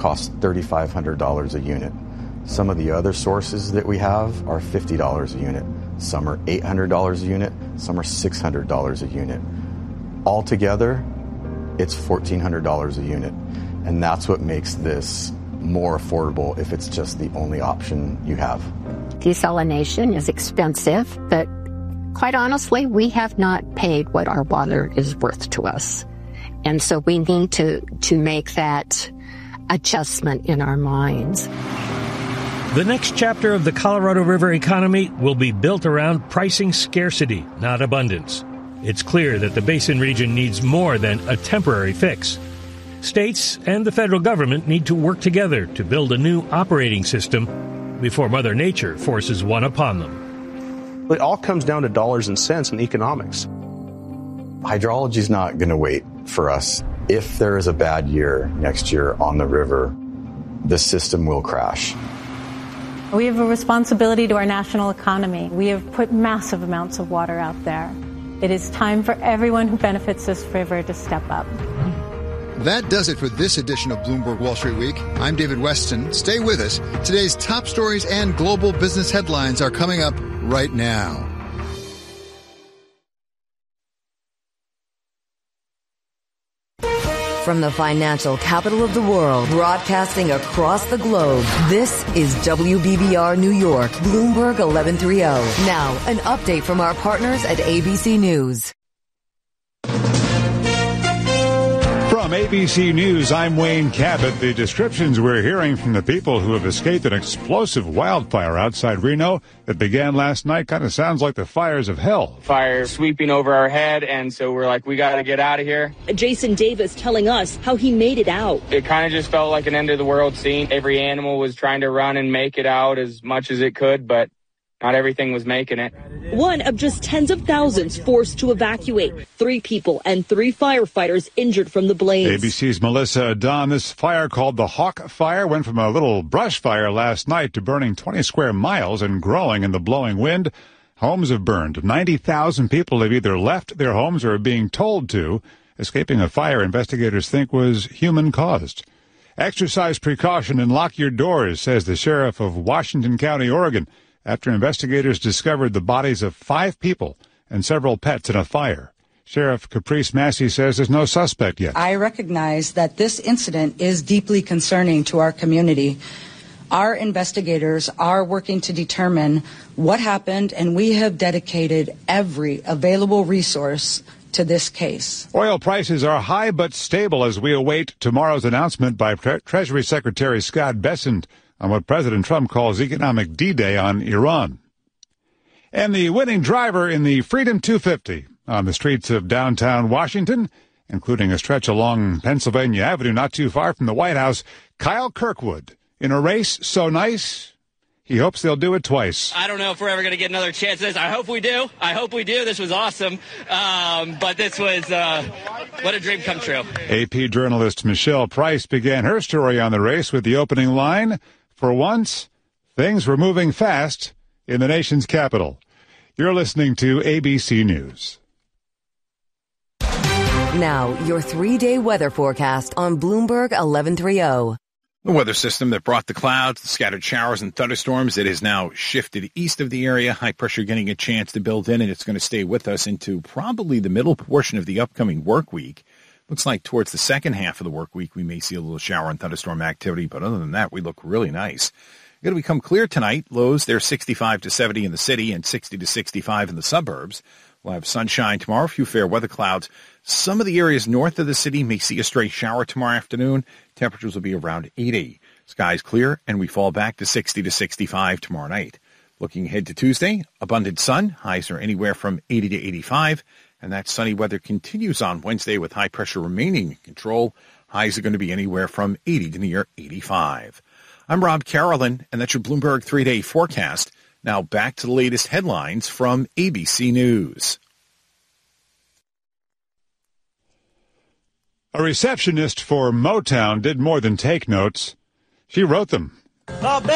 costs $3,500 a unit. Some of the other sources that we have are $50 a unit. Some are $800 a unit. Some are $600 a unit. Altogether, it's $1,400 a unit. And that's what makes this more affordable if it's just the only option you have. Desalination is expensive, but quite honestly, we have not paid what our water is worth to us. And so we need to make that adjustment in our minds. The next chapter of the Colorado River economy will be built around pricing scarcity, not abundance. It's clear that the basin region needs more than a temporary fix. States and the federal government need to work together to build a new operating system before Mother Nature forces one upon them. It all comes down to dollars and cents and economics. Hydrology is not going to wait for us. If there is a bad year next year on the river, the system will crash. We have a responsibility to our national economy. We have put massive amounts of water out there. It is time for everyone who benefits this river to step up. That does it for this edition of Bloomberg Wall Street Week. I'm David Weston. Stay with us. Today's top stories and global business headlines are coming up right now. From the financial capital of the world, broadcasting across the globe, this is WBBR New York, Bloomberg 1130. Now, an update from our partners at ABC News. From ABC News, I'm Wayne Cabot. The descriptions we're hearing from the people who have escaped an explosive wildfire outside Reno that began last night kind of sounds like the fires of hell. Fire sweeping over our head, and so we're like, we got to get out of here. Jason Davis telling us how he made it out. It kind of just felt like an end of the world scene. Every animal was trying to run and make it out as much as it could, but not everything was making it. One of just tens of thousands forced to evacuate. 3 people and 3 firefighters injured from the blaze. ABC's Melissa Adon. This fire called the Hawk Fire went from a little brush fire last night to burning 20 square miles and growing in the blowing wind. Homes have burned. 90,000 people have either left their homes or are being told to. Escaping a fire investigators think was human-caused. Exercise precaution and lock your doors, says the sheriff of Washington County, Oregon, after investigators discovered the bodies of 5 people and several pets in a fire. Sheriff Caprice Massey says there's no suspect yet. I recognize that this incident is deeply concerning to our community. Our investigators are working to determine what happened, and we have dedicated every available resource to this case. Oil prices are high but stable as we await tomorrow's announcement by Treasury Secretary Scott Bessent on what President Trump calls economic D-Day on Iran. And the winning driver in the Freedom 250 on the streets of downtown Washington, including a stretch along Pennsylvania Avenue not too far from the White House, Kyle Kirkwood, in a race so nice, he hopes they'll do it twice. I don't know if we're ever going to get another chance at this. I hope we do. This was awesome. But this was, what a dream come true. AP journalist Michelle Price began her story on the race with the opening line, "For once, things were moving fast in the nation's capital." You're listening to ABC News. Now, your 3-day weather forecast on Bloomberg 1130. The weather system that brought the clouds, the scattered showers and thunderstorms, it has now shifted east of the area. High pressure getting a chance to build in, and it's going to stay with us into probably the middle portion of the upcoming work week. Looks like towards the second half of the work week, we may see a little shower and thunderstorm activity, but other than that, we look really nice. Going to become clear tonight. Lows, they're 65 to 70 in the city and 60 to 65 in the suburbs. We'll have sunshine tomorrow, a few fair weather clouds. Some of the areas north of the city may see a stray shower tomorrow afternoon. Temperatures will be around 80. Skies clear, and we fall back to 60 to 65 tomorrow night. Looking ahead to Tuesday, abundant sun. Highs are anywhere from 80 to 85. And that sunny weather continues on Wednesday with high pressure remaining in control. Highs are going to be anywhere from 80 to near 85. I'm Rob Carolyn, and that's your Bloomberg 3-day forecast. Now back to the latest headlines from ABC News. A receptionist for Motown did more than take notes. She wrote them.